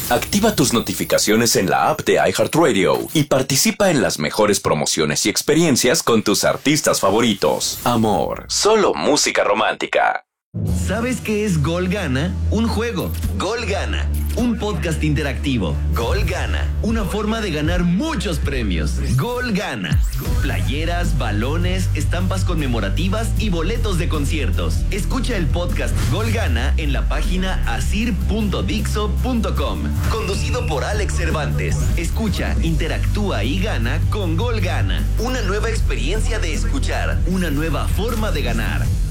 Activa tus notificaciones en la app de iHeartRadio y participa en las mejores promociones y experiencias con tus artistas favoritos. Amor, solo música romántica. ¿Sabes qué es Gol Gana? Un juego. Gol Gana. Un podcast interactivo. Gol Gana. Una forma de ganar muchos premios. Gol Gana. Playeras, balones, estampas conmemorativas y boletos de conciertos. Escucha el podcast Gol Gana en la página asir.dixo.com. Conducido por Alex Cervantes. Escucha, interactúa y gana con Gol Gana. Una nueva experiencia de escuchar. Una nueva forma de ganar.